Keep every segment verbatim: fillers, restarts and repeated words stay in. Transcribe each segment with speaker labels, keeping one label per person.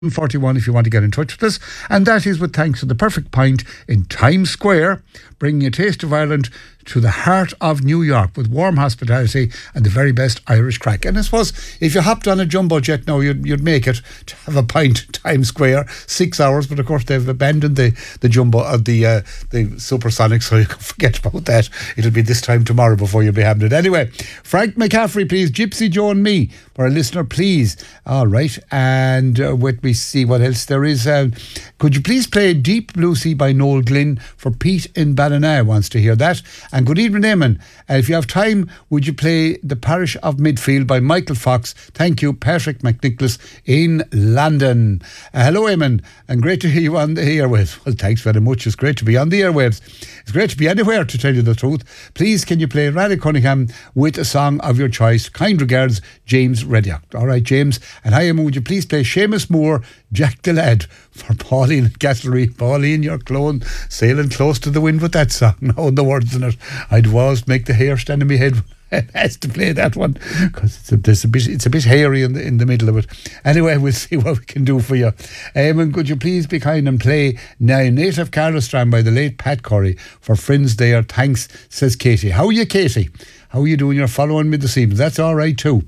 Speaker 1: forty-one if you want to get in touch with us, and that is with thanks to the Perfect Pint in Times Square, bringing a taste of Ireland to the heart of New York with warm hospitality and the very best Irish crack. And I suppose if you hopped on a jumbo jet now, you'd, you'd make it to have a pint in Times Square, six hours, but of course they've abandoned the, the jumbo of uh, the uh, the supersonic, so you can forget about that. It'll be this time tomorrow before you'll be having it. Anyway, Frank McCaffrey, please, Gypsy Joe and Me, for a listener, please. All right, and uh, with me see what else there is. Uh, could you please play Deep Blue Sea by Noel Glynn for Pete in Ballina wants to hear that. And good evening, Eamon. Uh, if you have time, would you play The Parish of Midfield by Michael Fox? Thank you, Patrick McNicholas in London. Uh, hello, Eamon, and great to hear you on the airwaves. Well, thanks very much. It's great to be on the airwaves. It's great to be anywhere, to tell you the truth. Please, can you play Randy Cunningham with a song of your choice? Kind regards, James Reddock. All right, James. And hi, Eamon, would you please play Seamus Moore, Jack the Lad for Pauline Castlereagh? Pauline, you're clone, sailing close to the wind with that song. No, the words in it. I'd always make the hair stand in my head. It has to play that one because it's a, it's a bit it's a bit hairy in the in the middle of it. Anyway, we'll see what we can do for you. Um, could you please be kind and play Now Native Carlostrand by the late Pat Curry for Friends There? Thanks, says Katie. How are you, Katie? How are you doing? You're following me this evening. That's all right too.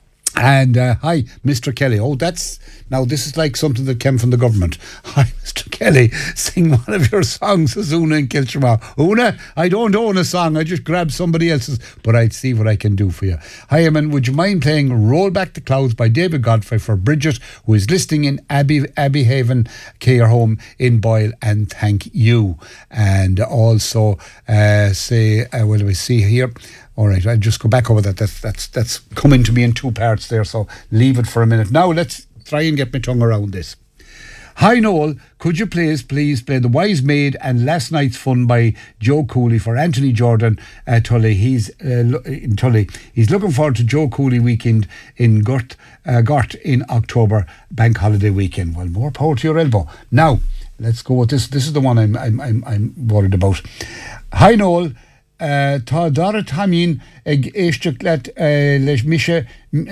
Speaker 1: And uh, hi, Mister Kelly. Oh, that's now this is like something that came from the government. Hi, Mister Kelly. Sing one of your songs, as Una in Kiltramar. Una, I don't own a song. I just grabbed somebody else's, but I'd see what I can do for you. Hi, Eamon. Would you mind playing Roll Back the Clouds by David Godfrey for Bridget, who is listening in Abbey Abbey Haven care home in Boyle? And thank you. And also uh, say, uh, what do we see here? All right, I'll just go back over that. That's that's that's coming to me in two parts there, so leave it for a minute. Now let's try and get my tongue around this. Hi Noel, could you please please play The Wise Maid and Last Night's Fun by Joe Cooley for Anthony Jordan uh, Tully. He's uh, in Tully. He's looking forward to Joe Cooley weekend in Gort, uh, Gort in October, bank holiday weekend. Well, more power to your elbow. Now let's go with this. This is the one I'm I'm I'm, I'm worried about. Hi Noel. Tá dara tamín ag éisteach leat leis mise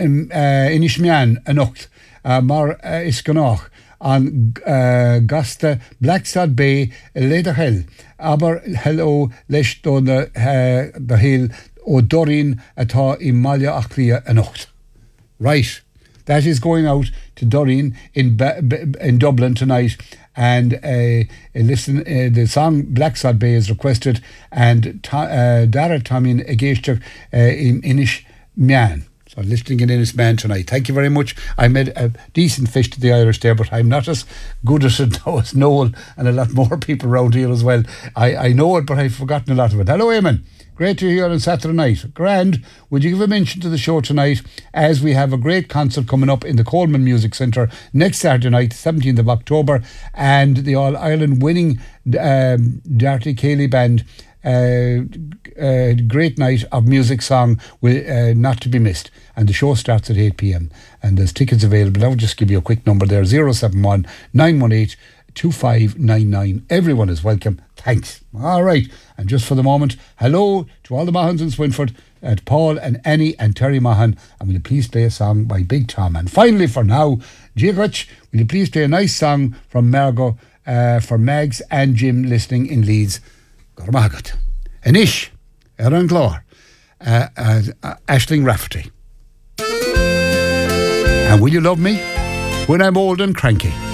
Speaker 1: inis meán anocht mar is gannach an gasta Blacksad Bay léidir hell aber hello leis do the hill ó Dorin atá I Malia Achlia anocht. Right, that is going out to Dorin in in Dublin tonight. And uh, listen, uh, the song Blacksad Bay is requested, and ta, uh, Dara Tamin Ageshter in Inish Mian. So listening in Inish Mian tonight. Thank you very much. I made a decent fish to the Irish there, but I'm not as good at it now as Noel and a lot more people around here as well. I, I know it, but I've forgotten a lot of it. Hello, Eamon. Great to hear you on Saturday night. Grand, would you give a mention to the show tonight, as we have a great concert coming up in the Coleman Music Centre next Saturday night, seventeenth of October, and the All-Ireland winning um, Darty Cayley Band, uh, uh, great night of music song, will, uh, not to be missed. And the show starts at eight p.m. and there's tickets available. I'll just give you a quick number there, zero seven one, nine one eight, two five nine nine. Everyone is welcome. Thanks. All right. And just for the moment, hello to all the Mahans in Swinford, uh, to Paul and Annie and Terry Mahan. And will you please play a song by Big Tom? And finally, for now, Jigach, will you please play a nice song from Margot uh, for Mags and Jim listening in Leeds? Gormagat. Anish, Erin Glor, uh, uh, uh, Aisling Rafferty. And will you love me when I'm old and cranky?